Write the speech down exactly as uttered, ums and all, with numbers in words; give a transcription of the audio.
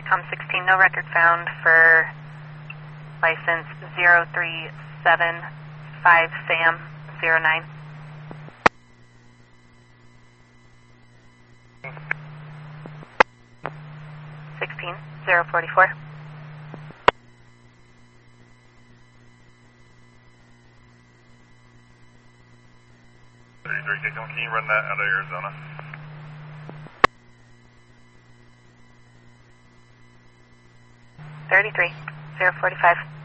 Tacom sixteen, no record found for license zero three seven five Sam zero nine. sixteen, zero forty-four. thirty-three, can you run that out of Arizona? thirty-three, zero forty-five.